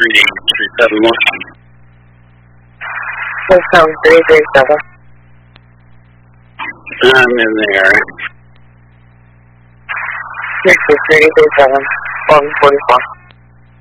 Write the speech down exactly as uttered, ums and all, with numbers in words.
three eight three seven one. System three three seven. I'm in there. Six three three seven one forty four.